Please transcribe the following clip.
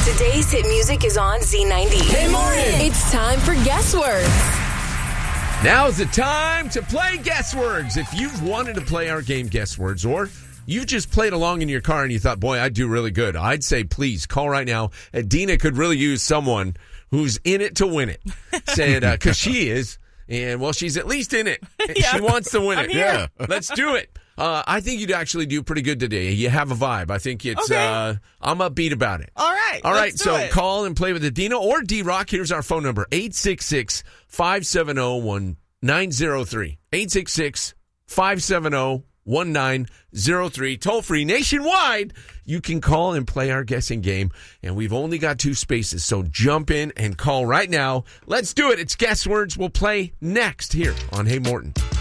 Today's hit music is on Z90. Hey, morning. It's time for Guess Words. Now's the time to play Guess Words. If you've wanted to play our game Guess Words, or you just played along in your car and you thought, boy, I'd do really good, I'd say please call right now. Dina could really use someone who's in it to win it. Saying, because she is, and well, she's at least in it. Yeah. She wants to win it. Yeah. Let's do it. I think you'd actually do pretty good today. You have a vibe. I think it's, okay. I'm upbeat about it. All right. All right, let's so do it. call and play with Adina or D-Rock. Here's our phone number, 866-570-1903. 866-570-1903. Toll free nationwide. You can call and play our guessing game. And we've only got 2 spaces, so jump in and call right now. Let's do it. It's Guess Words. We'll play next here on Hey Morton.